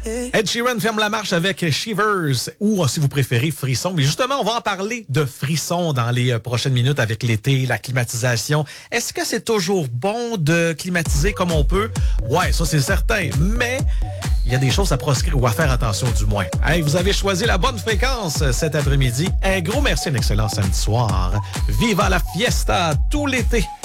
Ed Sheeran ferme la marche avec Shivers ou, si vous préférez, Frisson. Mais justement, on va en parler de frisson dans les prochaines minutes avec l'été, la climatisation. Est-ce que c'est toujours bon de climatiser comme on peut? Ouais, ça c'est certain. Mais il y a des choses à proscrire ou à faire attention du moins. Hey, vous avez choisi la bonne fréquence cet après-midi. Un gros merci, un excellent samedi soir. Viva la fiesta tout l'été!